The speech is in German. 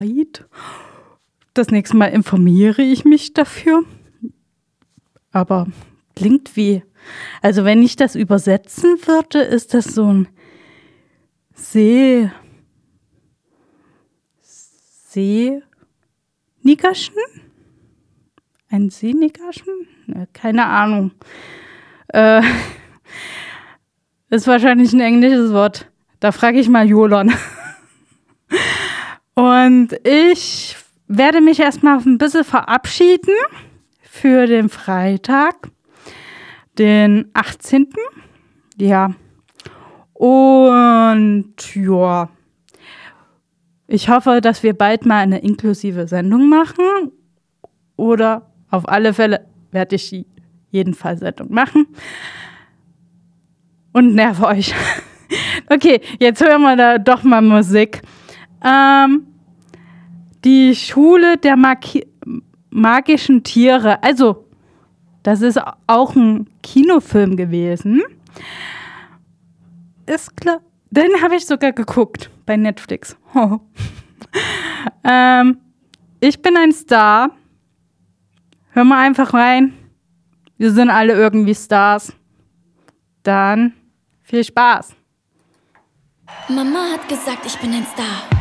Das nächste Mal informiere ich mich dafür. Aber klingt wie, also wenn ich das übersetzen würde, ist das so ein Seenickerchen? Ein Seenickerchen? Keine Ahnung. Ist wahrscheinlich ein englisches Wort. Da frage ich mal Jolon. Und ich werde mich erstmal ein bisschen verabschieden für den Freitag, den 18. Ja. Und ja, ich hoffe, dass wir bald mal eine inklusive Sendung machen. Oder auf alle Fälle werde ich jeden Fall Sendung machen. Und nerve euch. Okay, jetzt hören wir da doch mal Musik. Die Schule der magischen Tiere. Also, das ist auch ein Kinofilm gewesen. Ist klar. Den habe ich sogar geguckt bei Netflix. Oh. Ich bin ein Star. Hör mal einfach rein. Wir sind alle irgendwie Stars. Dann viel Spaß. Mama hat gesagt, ich bin ein Star.